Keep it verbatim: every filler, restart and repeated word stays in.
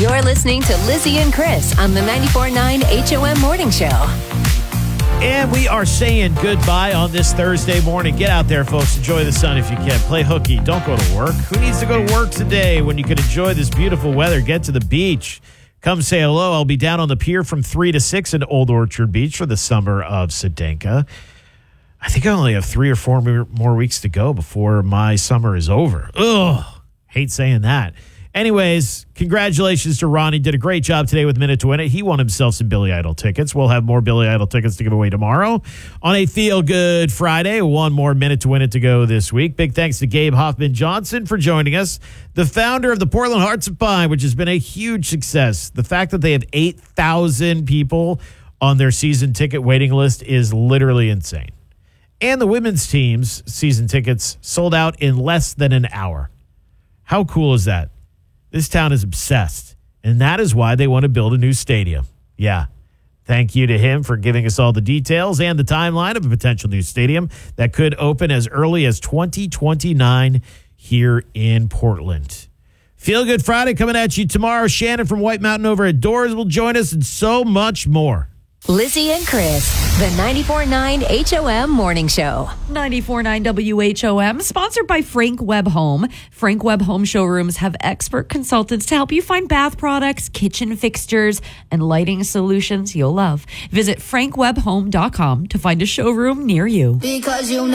You're listening to Lizzie and Chris on the ninety-four point nine H O M Morning Show. And we are saying goodbye on this Thursday morning. Get out there, folks. Enjoy the sun if you can. Play hooky. Don't go to work. Who needs to go to work today when you can enjoy this beautiful weather? Get to the beach. Come say hello. I'll be down on the pier from three to six in Old Orchard Beach for the summer of Sedenka. I think I only have three or four more weeks to go before my summer is over. Ugh. Hate saying that. Anyways, congratulations to Ronnie. Did a great job today with Minute to Win It. He won himself some Billy Idol tickets. We'll have more Billy Idol tickets to give away tomorrow on a Feel Good Friday. One more Minute to Win It to go this week. Big thanks to Gabe Hoffman-Johnson for joining us, the founder of the Portland Hearts of Pine, which has been a huge success. The fact that they have eight thousand people on their season ticket waiting list is literally insane. And the women's team's season tickets sold out in less than an hour. How cool is that? This town is obsessed, and that is why they want to build a new stadium. Yeah. Thank you to him for giving us all the details and the timeline of a potential new stadium that could open as early as twenty twenty-nine here in Portland. Feel Good Friday coming at you tomorrow. Shannon from White Mountain over at Doors will join us, and so much more. Lizzie and Chris, the ninety-four point nine H O M Morning Show. ninety-four point nine W H O M, sponsored by Frank Webb Home. Frank Webb Home showrooms have expert consultants to help you find bath products, kitchen fixtures, and lighting solutions you'll love. Visit frank webb home dot com to find a showroom near you. Because you know